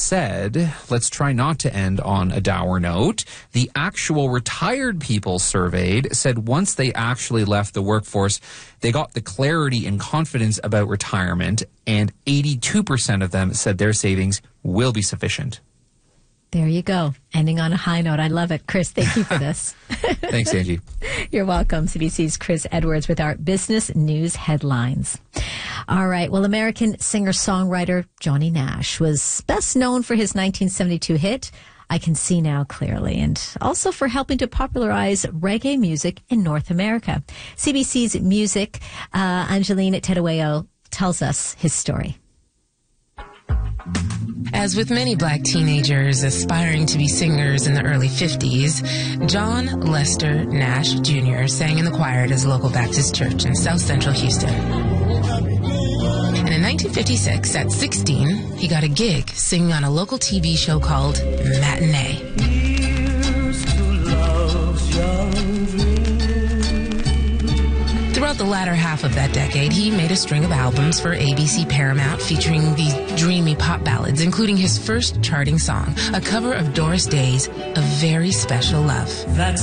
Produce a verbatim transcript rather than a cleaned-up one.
said, let's try not to end on a dour note. The actual retired people surveyed said once they actually left the workforce, they got the clarity and confidence about retirement, and eighty-two percent of them said their savings will be sufficient. There you go. Ending on a high note. I love it. Chris, thank you for this. Thanks, Angie. You're welcome. C B C's Chris Edwards with our business news headlines. All right. Well, American singer-songwriter Johnny Nash was best known for his nineteen seventy-two hit, I Can See Now Clearly, and also for helping to popularize reggae music in North America. C B C's music, uh, Angeline Tedoeo tells us his story. As with many black teenagers aspiring to be singers in the early fifties, John Lester Nash Junior sang in the choir at his local Baptist church in South Central Houston. And in nineteen fifty-six, at sixteen, he got a gig singing on a local T V show called Matinee. Throughout the latter half of that decade, he made a string of albums for A B C Paramount featuring these dreamy pop ballads, including his first charting song, a cover of Doris Day's A Very Special Love. That's